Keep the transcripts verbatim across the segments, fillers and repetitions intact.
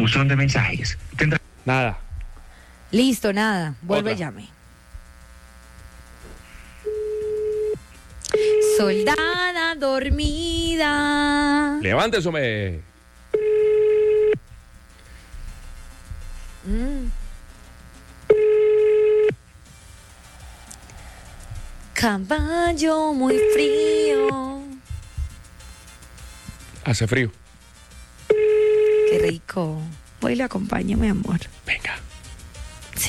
Buzón de mensajes. Tendrá... Nada. Listo, nada. Vuelve, Otra. llame. Soldada dormida. Levántese, hombre. Mm. Caballo muy frío. Hace frío. Qué rico. Hoy le acompaño, mi amor. Venga. Sí.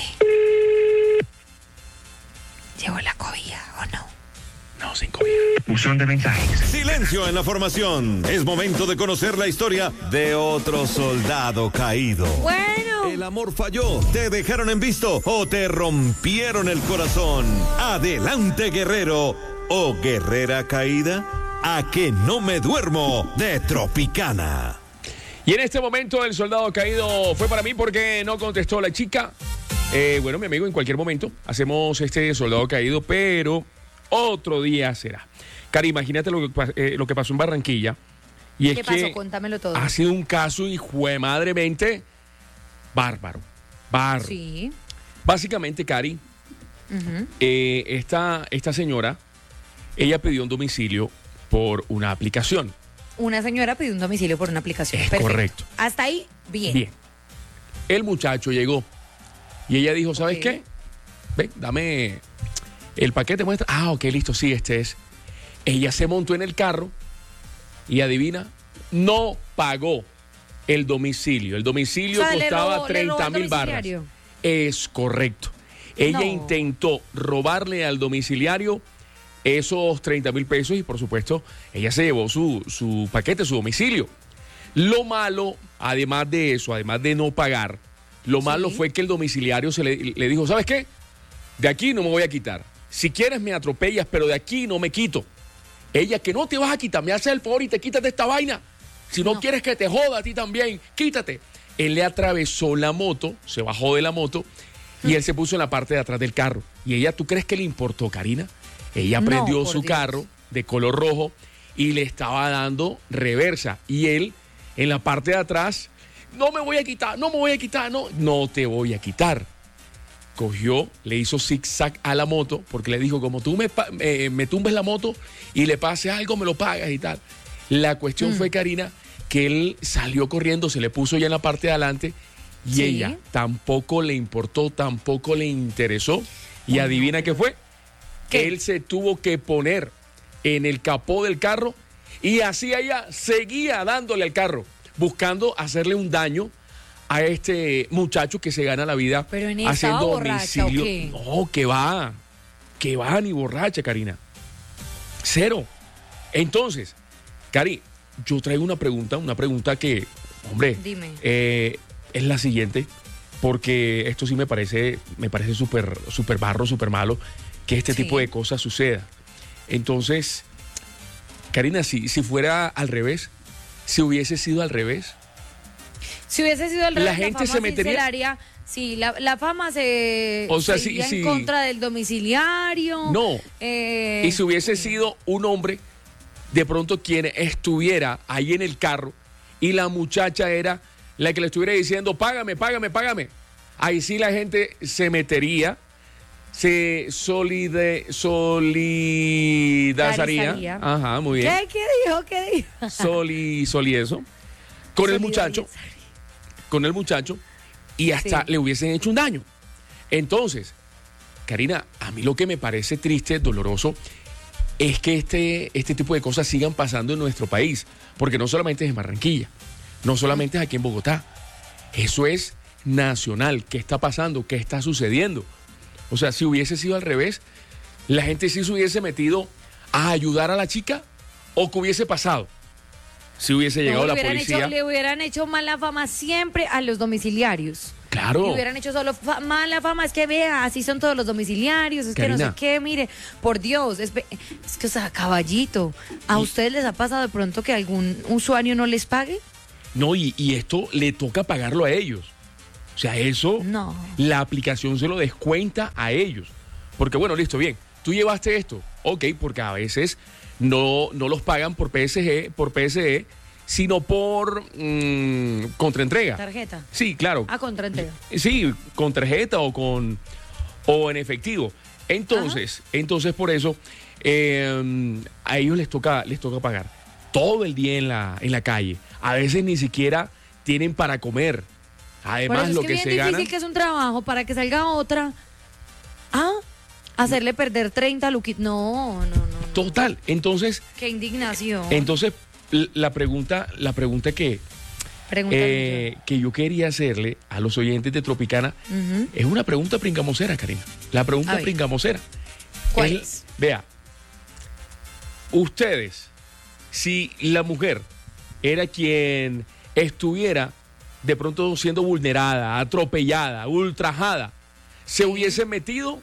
¿Llegó la cobija o no? No, sin cobija. Buzón de mensajes. Silencio en la formación. Es momento de conocer la historia de otro soldado caído. Bueno. El amor falló, te dejaron en visto o te rompieron el corazón. Adelante, guerrero o guerrera caída. A que no me duermo de Tropicana. Y en este momento el soldado caído fue para mí porque no contestó la chica. Eh, bueno, mi amigo, en cualquier momento hacemos este soldado caído, pero otro día será. Cari, imagínate lo que, eh, lo que pasó en Barranquilla. Y es ¿Qué que pasó? Cuéntamelo todo. ha sido un caso, hijo de madremente, bárbaro. Bárbaro. Sí. Básicamente, Cari, Uh-huh. eh, esta, esta señora, ella pidió un domicilio por una aplicación. Una señora pidió un domicilio por una aplicación. Es Perfecto. correcto. Hasta ahí, bien. Bien. El muchacho llegó y ella dijo, ¿sabes Ok. qué? Ven, dame el paquete, muestra. Ah, ok, listo, sí, este es. Ella se montó en el carro y adivina, no pagó el domicilio. El domicilio O sea, le costaba robó- le robó treinta el mil barras. domiciliario. Es correcto. Ella No. intentó robarle al domiciliario esos treinta mil pesos y por supuesto ella se llevó su, su paquete, su domicilio. Lo malo, además de eso, además de no pagar, lo Sí. malo fue que el domiciliario se le, le dijo, ¿sabes qué? De aquí no me voy a quitar. Si quieres me atropellas, pero de aquí no me quito. Ella, que no te vas a quitar, me haces el favor y te quitas de esta vaina. Si no, No. quieres que te joda a ti también, quítate. Él le atravesó la moto, se bajó de la moto y él se puso en la parte de atrás del carro. Y ella, ¿tú crees que le importó, Karina? Ella No, prendió por su Dios. carro de color rojo y le estaba dando reversa. Y él, en la parte de atrás, no me voy a quitar, no me voy a quitar, no, no te voy a quitar. Cogió, le hizo zigzag a la moto, porque le dijo, como tú me, pa- eh, me tumbes la moto y le pase algo, me lo pagas y tal. La cuestión Mm. fue, Karina, que él salió corriendo, se le puso ya en la parte de adelante y Sí. ella tampoco le importó, tampoco le interesó. Y adivina qué fue. ¿Qué? Él se tuvo que poner en el capó del carro y así ella seguía dándole al carro, buscando hacerle un daño a este muchacho que se gana la vida Pero en ella haciendo estaba borracha, domicilio. ¿o qué? No, que va, que va ni borracha, Karina. Cero. Entonces, Cari, yo traigo una pregunta, una pregunta que, hombre, Dime. eh, es la siguiente, porque esto sí me parece, me parece súper, súper barro, súper malo que este Sí. tipo de cosas suceda. Entonces, Karina, si, si fuera al revés, si hubiese sido al revés, Si hubiese sido el La revés, gente fama se sí metería- la haría- sí, la, la fama se, O sea, se sí, iría sí. en contra del domiciliario. no. Eh, Y si hubiese sido un hombre, de pronto quien estuviera ahí en el carro y la muchacha era la que le estuviera diciendo, págame, págame, págame. Ahí sí la gente se metería, se solide, solidarizaría. Solidarizaría. Ajá, muy bien. ¿Qué, qué dijo? ¿Qué dijo? Soli, soli eso. Con el muchacho, con el muchacho, y hasta Sí. le hubiesen hecho un daño. Entonces, Karina, a mí lo que me parece triste, doloroso, es que este, este tipo de cosas sigan pasando en nuestro país. Porque no solamente es en Barranquilla, no solamente es aquí en Bogotá. Eso es nacional. ¿Qué está pasando? ¿Qué está sucediendo? O sea, si hubiese sido al revés, la gente sí se hubiese metido a ayudar a la chica, o que hubiese pasado. Si hubiese llegado No, le la hubieran policía. hecho- le hubieran hecho mala fama siempre a los domiciliarios. Claro. Le hubieran hecho solo fa- mala fama, es que vea, así son todos los domiciliarios, es que no Karina. sé qué, mire, por Dios, es, es que, o sea, caballito, ¿a Y- ustedes les ha pasado de pronto que algún usuario no les pague? No, y, y esto le toca pagarlo a ellos. O sea, eso, No. la aplicación se lo descuenta a ellos. Porque bueno, listo, bien, tú llevaste esto, ok, porque a veces no, no los pagan por P S G, por P S E, sino por mmm, contraentrega. ¿Tarjeta? Sí, claro. Ah, contraentrega. Sí, con tarjeta o con o en efectivo. Entonces, Ajá. entonces por eso eh, a ellos les toca les toca pagar todo el día en la en la calle. A veces ni siquiera tienen para comer. Además, por eso lo es que, que se bien gana. difícil que es un trabajo para que salga otra. Ah, hacerle perder treinta luquitos. No, no, no, no. Total. Entonces. Qué indignación. Entonces, la pregunta, la pregunta que, eh, que yo quería hacerle a los oyentes de Tropicana uh-huh. es una pregunta pringamosera, Karina. La pregunta pringamosera. ¿Cuál es? es? Vea, ustedes, si la mujer era quien estuviera de pronto siendo vulnerada, atropellada, ultrajada, ¿se sí. hubiese metido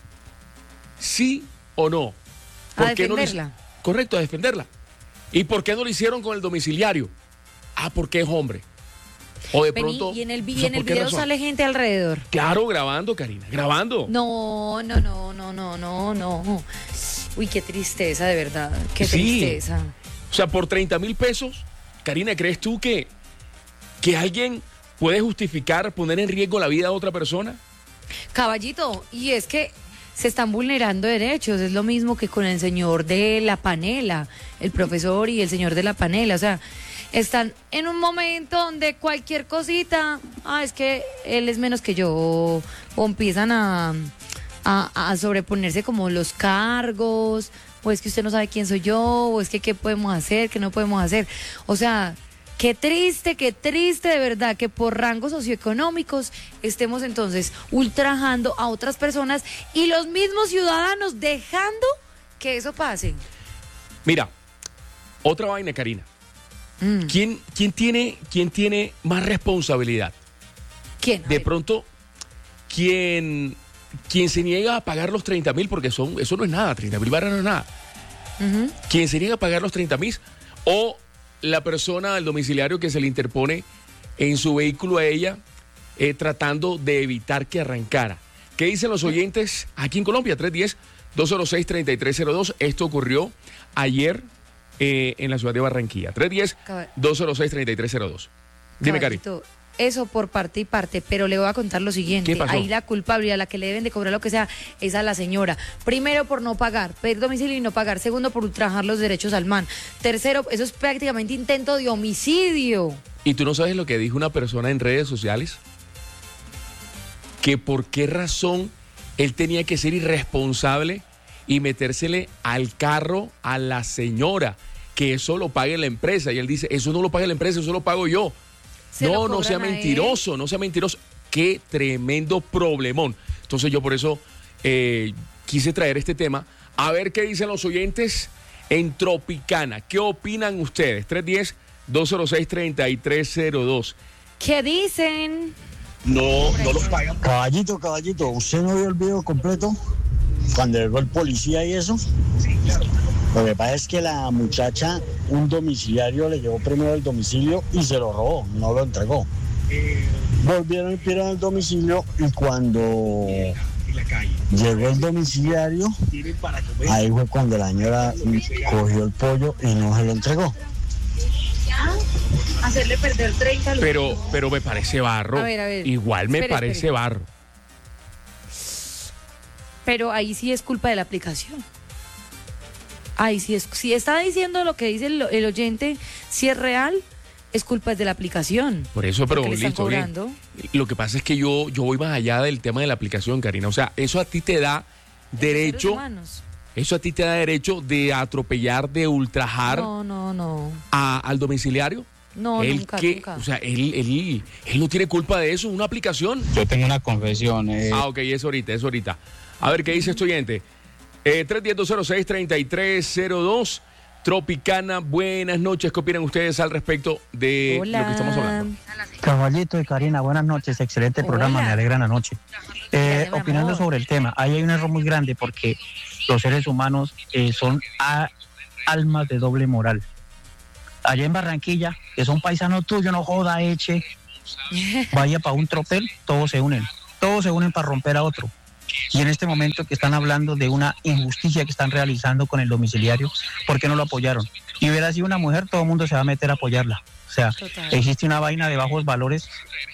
sí o no? ¿A defenderla? No le, correcto, a defenderla. ¿Y por qué no lo hicieron con el domiciliario? Ah, porque es hombre. O de Vení, pronto... Y en el, y en el video razón? Sale gente alrededor. Claro, grabando, Karina, grabando. No, no, no, no, no, no, no. Uy, qué tristeza, de verdad. Qué sí. tristeza. O sea, por treinta mil pesos, Karina, ¿crees tú que, que alguien puede justificar poner en riesgo la vida de otra persona? Caballito, y es que se están vulnerando derechos, es lo mismo que con el señor de la panela, el profesor y el señor de la panela, o sea, están en un momento donde cualquier cosita, ah, es que él es menos que yo, o, o empiezan a, a, a sobreponerse como los cargos, o es que usted no sabe quién soy yo, o es que qué podemos hacer, qué no podemos hacer, o sea... Qué triste, qué triste de verdad que por rangos socioeconómicos estemos entonces ultrajando a otras personas y los mismos ciudadanos dejando que eso pase. Mira, otra vaina, Karina. Mm. ¿Quién, quién, tiene, ¿Quién tiene más responsabilidad? ¿Quién? De pronto, ¿quién, quién se niega a pagar los treinta mil? Porque son, eso no es nada, treinta mil barras no es nada. Uh-huh. ¿Quién se niega a pagar los treinta mil? O la persona, el domiciliario que se le interpone en su vehículo a ella, eh, tratando de evitar que arrancara. ¿Qué dicen los oyentes aquí en Colombia? tres uno cero, dos cero seis, tres tres cero dos. Esto ocurrió ayer eh, en la ciudad de Barranquilla. tres uno cero, dos cero seis, tres tres cero dos. Dime, Cari. Eso por parte y parte, pero le voy a contar lo siguiente. Ahí la culpable, a la que le deben de cobrar lo que sea, es a la señora. Primero, por no pagar, pedir domicilio y no pagar. Segundo, por ultrajar los derechos al man. Tercero, eso es prácticamente intento de homicidio. ¿Y tú no sabes lo que dijo una persona en redes sociales? Que por qué razón él tenía que ser irresponsable y metérsele al carro a la señora, que eso lo pague la empresa. Y él dice, eso no lo paga la empresa, eso lo pago yo. No, no sea mentiroso, no sea mentiroso. Qué tremendo problemón. Entonces yo por eso eh, quise traer este tema. A ver qué dicen los oyentes en Tropicana. ¿Qué opinan ustedes? tres uno cero, dos cero seis, tres tres cero dos. ¿Qué dicen? No, no los pagan. Caballito, caballito, ¿usted no vio el video completo? Cuando llegó el policía y eso. Sí, claro. Lo que pasa es que la muchacha, un domiciliario le llevó primero el domicilio y se lo robó, no lo entregó. Eh, Volvieron y pidieron el domicilio y cuando en la calle. llegó el domiciliario, Para comer. Ahí fue cuando la señora cogió el pollo y no se lo entregó. Hacerle perder treinta Pero, pero me parece barro. A ver, a ver. Igual me Espere, parece espere. barro. Pero ahí sí es culpa de la aplicación. Ahí sí es, si está diciendo lo que dice el, el oyente, si es real, es culpa de la aplicación. Por eso, pero le están listo, bien. cobrando. Lo que pasa es que yo, yo voy más allá del tema de la aplicación, Karina. O sea, eso a ti te da derecho, eso a ti te da derecho de atropellar, de ultrajar No, no, no. a- al domiciliario. No, Él nunca, que, nunca. O sea, él, él, él no tiene culpa de eso, una aplicación. Yo tengo una confesión. Eh. Ah, ok, es ahorita, es ahorita. A ver, ¿qué dice este oyente? Eh, tres uno cero, dos cero seis, tres tres cero dos. Tropicana, buenas noches. ¿Qué opinan ustedes al respecto de Hola. lo que estamos hablando? Caballito y Karina, buenas noches, excelente programa, Hola. me alegra la noche. Eh, Gracias, mi opinando amor. sobre el tema, ahí hay un error muy grande porque los seres humanos eh, son a- almas de doble moral. Allá en Barranquilla, que son paisanos tuyos, no joda, eche, vaya para un tropel, todos se unen, todos se unen para romper a otro. Y en este momento que están hablando de una injusticia que están realizando con el domiciliario, ¿por qué no lo apoyaron? Y hubiera sido una mujer, todo el mundo se va a meter a apoyarla. O sea, Total. existe una vaina de bajos valores.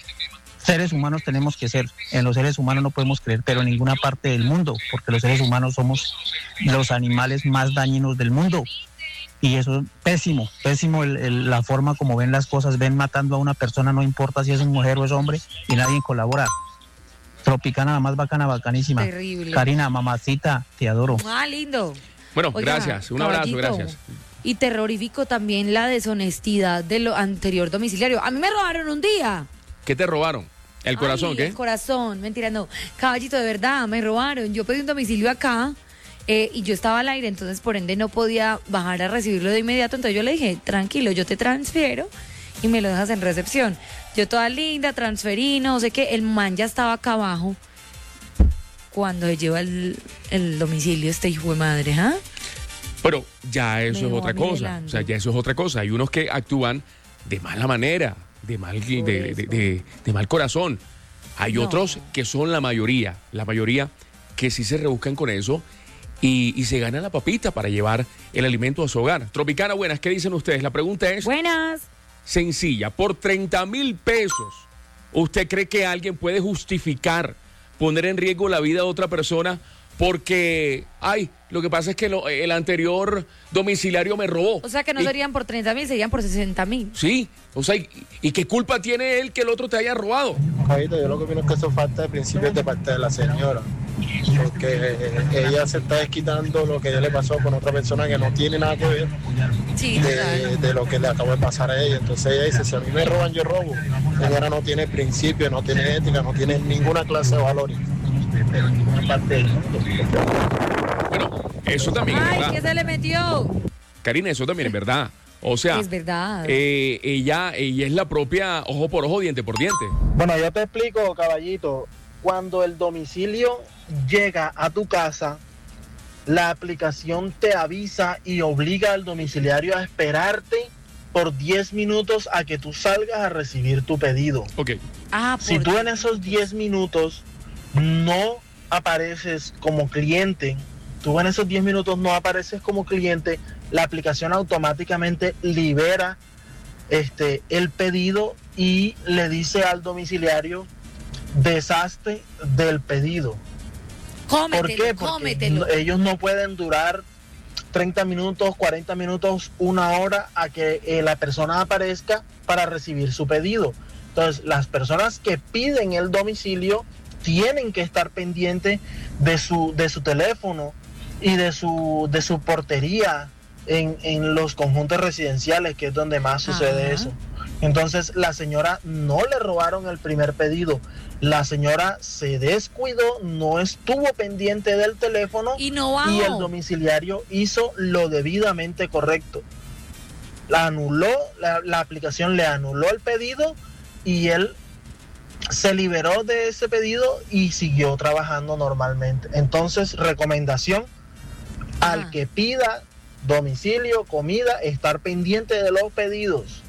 Seres humanos tenemos que ser. En los seres humanos no podemos creer, pero en ninguna parte del mundo, porque los seres humanos somos los animales más dañinos del mundo. Y eso es pésimo, pésimo el, el, la forma como ven las cosas. Ven matando a una persona, no importa si es mujer o es hombre, y nadie colabora. Tropicana, la más bacana, bacanísima. Terrible. Karina, mamacita, te adoro. Ah, lindo. Bueno, Oiga, gracias. Un abrazo, caballito, gracias. Y terrorífico también la deshonestidad de lo anterior domiciliario. A mí me robaron un día. ¿Qué te robaron? ¿El corazón Ay, qué? El corazón, mentira, no. Caballito, de verdad, me robaron. Yo pedí un domicilio acá eh, y yo estaba al aire, entonces por ende no podía bajar a recibirlo de inmediato. Entonces yo le dije, tranquilo, yo te transfiero y me lo dejas en recepción. Yo toda linda, transferí, no sé qué. El man ya estaba acá abajo cuando se lleva el, el domicilio este hijo de madre, ¿ah? Pero ya eso Me es dejó otra a mí cosa. delante. O sea, ya eso es otra cosa. Hay unos que actúan de mala manera, de mal, de, de, de, de- de mal corazón. Hay No. otros que son la mayoría, la mayoría que sí se rebuscan con eso y, y se ganan la papita para llevar el alimento a su hogar. Tropicana, buenas, ¿qué dicen ustedes? La pregunta es Buenas. sencilla. Por treinta mil pesos, ¿usted cree que alguien puede justificar poner en riesgo la vida de otra persona porque, ay, lo que pasa es que lo- el anterior domiciliario me robó? O sea que no Y- serían por treinta mil, serían por sesenta mil. Sí, o sea, ¿y, y qué culpa tiene él que el otro te haya robado? Javito, yo lo que opino es que eso falta de principios de parte de la señora, porque ella se está desquitando lo que ya le pasó con otra persona que no tiene nada que ver Sí, de, total. de lo que le acabó de pasar a ella. Entonces ella dice, si a mí me roban, yo robo. La señora no tiene principios, no tiene ética, no tiene ninguna clase de valores, pero en ninguna parte del mundo. Bueno, eso también es Ay, verdad. ¿qué se le metió? Karina, eso también es verdad. O sea, Es verdad. eh, ella, ella es la propia ojo por ojo, diente por diente. Bueno, yo te explico, caballito. Cuando el domicilio llega a tu casa, la aplicación te avisa y obliga al domiciliario a esperarte por diez minutos a que tú salgas a recibir tu pedido. Ok. Ah, por Si tú en esos diez minutos no apareces como cliente, tú en esos diez minutos no apareces como cliente, la aplicación automáticamente libera este, el pedido y le dice al domiciliario, deshazte del pedido. Cómetelo, ¿Por qué? Porque cómetelo. no- ellos no pueden durar treinta minutos, cuarenta minutos, una hora a que eh, la persona aparezca para recibir su pedido. Entonces, las personas que piden el domicilio tienen que estar pendientes de su, de su teléfono y de su, de su portería en, en los conjuntos residenciales, que es donde más sucede Ajá. eso. Entonces, la señora no le robaron el primer pedido. La señora se descuidó, no estuvo pendiente del teléfono Y no bajó. y el domiciliario hizo lo debidamente correcto. La anuló, la, la aplicación le anuló el pedido y él se liberó de ese pedido y siguió trabajando normalmente. Entonces, recomendación Ah. al que pida domicilio, comida, estar pendiente de los pedidos.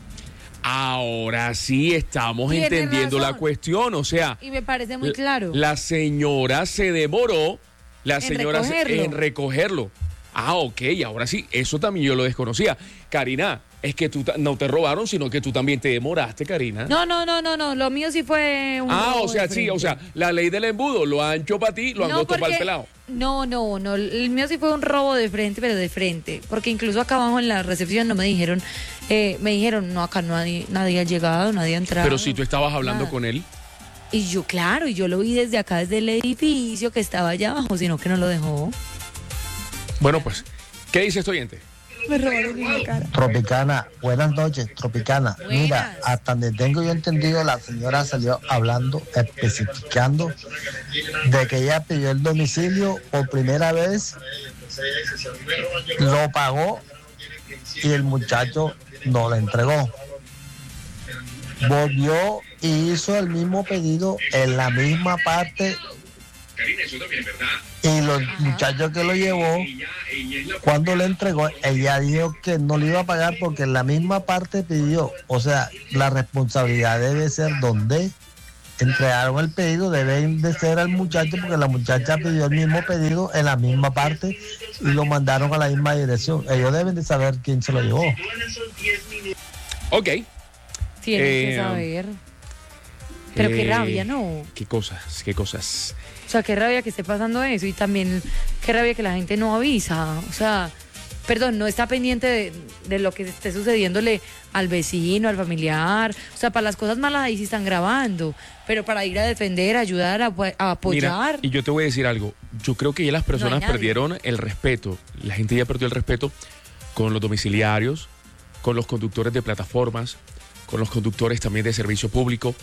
Ahora sí estamos Tiene entendiendo la razón. cuestión. O sea, Y me parece muy claro. la señora se demoró, la En señora se- recogerlo. en recogerlo. Ah, ok, ahora sí, eso también yo lo desconocía. Karina, es que tú ta- no te robaron, sino que tú también te demoraste, Karina. No, no, no, no, no. Lo mío sí fue un. ah, robo o sea, de sí, o sea, frente. la ley del embudo, lo ancho para ti, lo No, angosto para el porque- pelado. No, no, no. El mío sí fue un robo de frente, pero de frente. Porque incluso acá abajo en la recepción no me dijeron, eh, me dijeron, no, acá nadie, nadie ha llegado, nadie ha entrado. Pero si tú estabas hablando nada. con él. Y yo, claro, y yo lo vi desde acá, desde el edificio que estaba allá abajo, sino que no lo dejó. Bueno, pues, ¿qué dice este oyente? Me robaron en la cara. Tropicana, buenas noches, Tropicana. Buenas. Mira, hasta donde tengo yo entendido, la señora salió hablando, especificando de que ella pidió el domicilio por primera vez, lo pagó y el muchacho no lo entregó. Volvió y hizo el mismo pedido en la misma parte y los muchachos que lo llevó, cuando le entregó, ella dijo que no le iba a pagar porque en la misma parte pidió. O sea, la responsabilidad debe ser donde entregaron el pedido, debe de ser al muchacho porque la muchacha pidió el mismo pedido en la misma parte y lo mandaron a la misma dirección. Ellos deben de saber quién se lo llevó. Ok, Tienen que Eh, saber. Pero qué Eh, rabia, ¿no? Qué cosas, qué cosas. O sea, qué rabia que esté pasando eso y también qué rabia que la gente no avisa. O sea, perdón, no está pendiente de, de lo que esté sucediéndole al vecino, al familiar. O sea, para las cosas malas ahí sí están grabando, pero para ir a defender, a ayudar, a, apo- a apoyar. Mira, y yo te voy a decir algo. Yo creo que ya las personas nadie. perdieron el respeto. La gente ya perdió el respeto con los domiciliarios, con los conductores de plataformas, con los conductores también de servicio público.